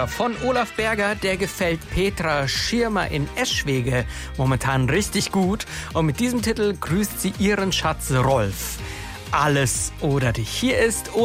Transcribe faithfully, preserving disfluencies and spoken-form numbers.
Von Olaf Berger, der gefällt Petra Schirmer in Eschwege momentan richtig gut. Und mit diesem Titel grüßt sie ihren Schatz Rolf. Alles oder dich. Hier ist